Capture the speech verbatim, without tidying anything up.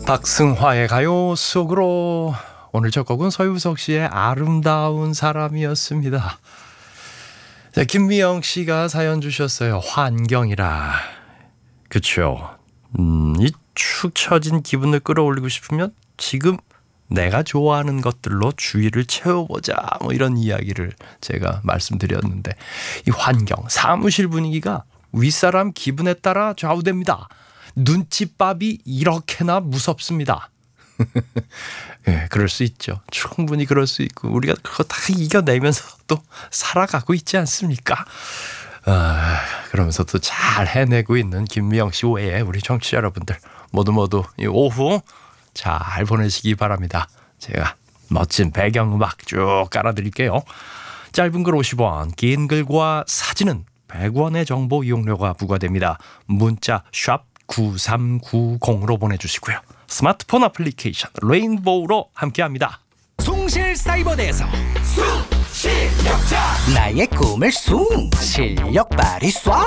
박승화의 가요 속으로. 오늘 첫 곡은 서유석 씨의 아름다운 사람이었습니다. 자, 김미영 씨가 사연 주셨어요. 환경이라. 그쵸. 음, 이 축 처진 기분을 끌어올리고 싶으면 지금 내가 좋아하는 것들로 주위를 채워보자, 뭐 이런 이야기를 제가 말씀드렸는데, 이 환경, 사무실 분위기가 윗사람 기분에 따라 좌우됩니다. 눈칫밥이 이렇게나 무섭습니다. 네, 그럴 수 있죠. 충분히 그럴 수 있고, 우리가 그거 다 이겨내면서 또 살아가고 있지 않습니까? 아, 그러면서 또 잘 해내고 있는 김미영 씨 외에 우리 청취자 여러분들 모두 모두 이 오후 잘 보내시기 바랍니다. 제가 멋진 배경음악 쭉 깔아드릴게요. 짧은 글 오십 원, 긴 글과 사진은 백 원의 정보 이용료가 부과됩니다. 문자 샵 구삼구공으로 보내주시고요. 스마트폰 애플리케이션 레인보우로 함께합니다. 숭실사이버대에서 숭실력자 나의 꿈을 숭 실력 발휘 쏴